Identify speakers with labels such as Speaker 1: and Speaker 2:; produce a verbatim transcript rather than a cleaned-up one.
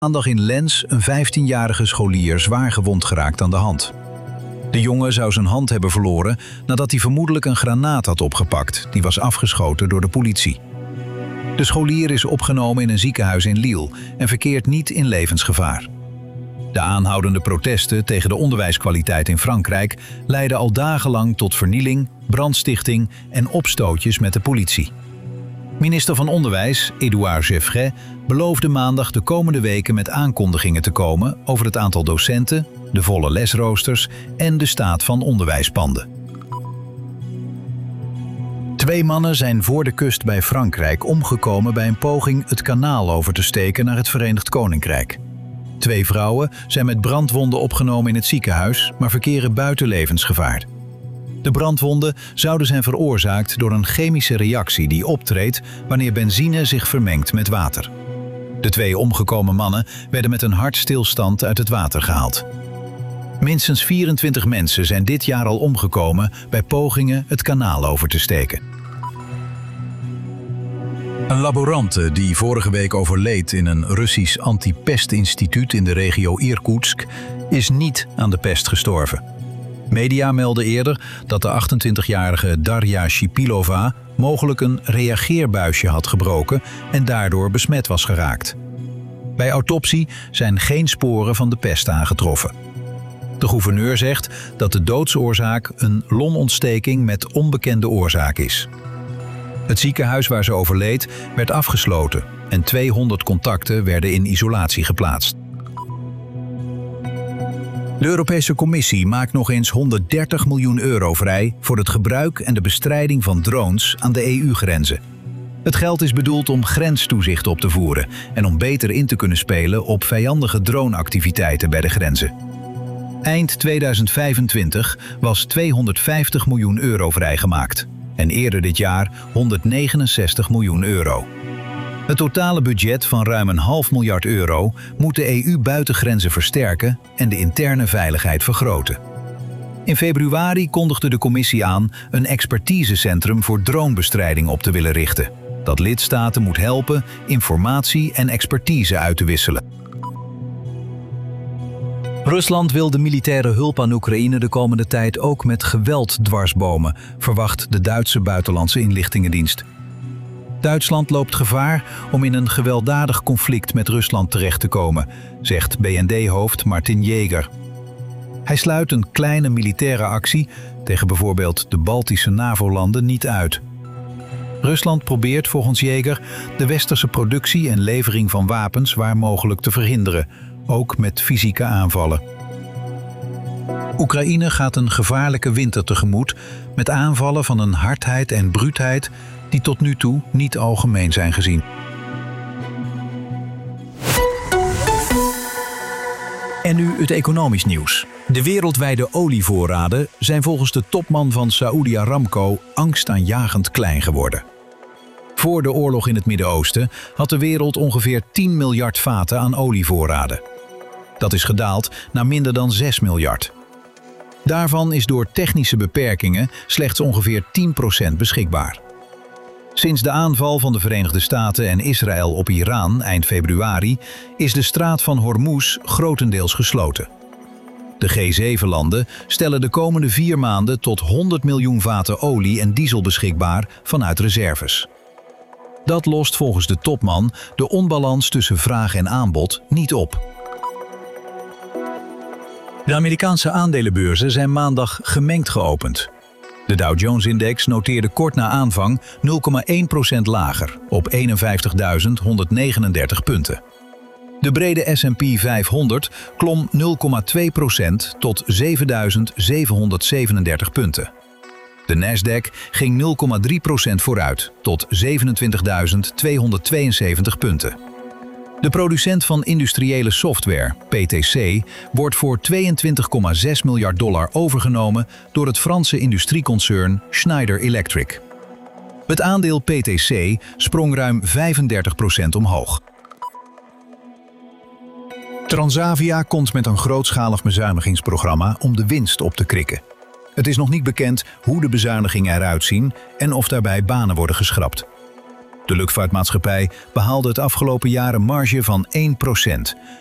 Speaker 1: Maandag in Lens een vijftienjarige scholier zwaar gewond geraakt aan de hand. De jongen zou zijn hand hebben verloren nadat hij vermoedelijk een granaat had opgepakt. Die was afgeschoten door de politie. De scholier is opgenomen in een ziekenhuis in Lille en verkeert niet in levensgevaar. De aanhoudende protesten tegen de onderwijskwaliteit in Frankrijk leiden al dagenlang tot vernieling, brandstichting en opstootjes met de politie. Minister van Onderwijs, Édouard Geoffrin, beloofde maandag de komende weken met aankondigingen te komen over het aantal docenten, de volle lesroosters en de staat van onderwijspanden. Twee mannen zijn voor de kust bij Frankrijk omgekomen bij een poging het kanaal over te steken naar het Verenigd Koninkrijk. Twee vrouwen zijn met brandwonden opgenomen in het ziekenhuis, maar verkeren buiten levensgevaar. De brandwonden zouden zijn veroorzaakt door een chemische reactie die optreedt wanneer benzine zich vermengt met water. De twee omgekomen mannen werden met een hartstilstand uit het water gehaald. Minstens vierentwintig mensen zijn dit jaar al omgekomen bij pogingen het kanaal over te steken. Een laborante die vorige week overleed in een Russisch antipestinstituut in de regio Irkoetsk is niet aan de pest gestorven. Media melden eerder dat de achtentwintigjarige Darja Shipilova mogelijk een reageerbuisje had gebroken en daardoor besmet was geraakt. Bij autopsie zijn geen sporen van de pest aangetroffen. De gouverneur zegt dat de doodsoorzaak een longontsteking met onbekende oorzaak is. Het ziekenhuis waar ze overleed werd afgesloten en tweehonderd contacten werden in isolatie geplaatst. De Europese Commissie maakt nog eens honderddertig miljoen euro vrij voor het gebruik en de bestrijding van drones aan de E U-grenzen. Het geld is bedoeld om grenstoezicht op te voeren en om beter in te kunnen spelen op vijandige droneactiviteiten bij de grenzen. Eind tweeduizend vijfentwintig was tweehonderdvijftig miljoen euro vrijgemaakt en eerder dit jaar honderdnegenenzestig miljoen euro. Het totale budget van ruim een half miljard euro moet de E U-buitengrenzen versterken en de interne veiligheid vergroten. In februari kondigde de Commissie aan een expertisecentrum voor dronebestrijding op te willen richten, dat lidstaten moet helpen informatie en expertise uit te wisselen. Rusland wil de militaire hulp aan Oekraïne de komende tijd ook met geweld dwarsbomen, verwacht de Duitse buitenlandse inlichtingendienst. Duitsland loopt gevaar om in een gewelddadig conflict met Rusland terecht te komen, zegt B N D-hoofd Martin Jäger. Hij sluit een kleine militaire actie tegen bijvoorbeeld de Baltische NAVO-landen niet uit. Rusland probeert volgens Jäger de westerse productie en levering van wapens waar mogelijk te verhinderen, ook met fysieke aanvallen. Oekraïne gaat een gevaarlijke winter tegemoet met aanvallen van een hardheid en bruutheid die tot nu toe niet algemeen zijn gezien. En nu het economisch nieuws. De wereldwijde olievoorraden zijn volgens de topman van Saudi Aramco angstaanjagend klein geworden. Voor de oorlog in het Midden-Oosten had de wereld ongeveer tien miljard vaten aan olievoorraden. Dat is gedaald naar minder dan zes miljard. Daarvan is door technische beperkingen slechts ongeveer tien procent beschikbaar. Sinds de aanval van de Verenigde Staten en Israël op Iran eind februari is de straat van Hormuz grotendeels gesloten. De G zeven landen stellen de komende vier maanden tot honderd miljoen vaten olie en diesel beschikbaar vanuit reserves. Dat lost volgens de topman de onbalans tussen vraag en aanbod niet op. De Amerikaanse aandelenbeurzen zijn maandag gemengd geopend. De Dow Jones-index noteerde kort na aanvang nul komma één procent lager op eenenvijftigduizend honderdnegenendertig punten. De brede S en P vijfhonderd klom nul komma twee procent tot zevenduizend zevenhonderdzevenendertig punten. De Nasdaq ging nul komma drie procent vooruit tot zevenentwintigduizend tweehonderdtweeënzeventig punten. De producent van industriële software, P T C, wordt voor tweeëntwintig komma zes miljard dollar overgenomen door het Franse industrieconcern Schneider Electric. Het aandeel P T C sprong ruim vijfendertig procent omhoog. Transavia komt met een grootschalig bezuinigingsprogramma om de winst op te krikken. Het is nog niet bekend hoe de bezuinigingen eruit zien en of daarbij banen worden geschrapt. De luchtvaartmaatschappij behaalde het afgelopen jaar een marge van één procent,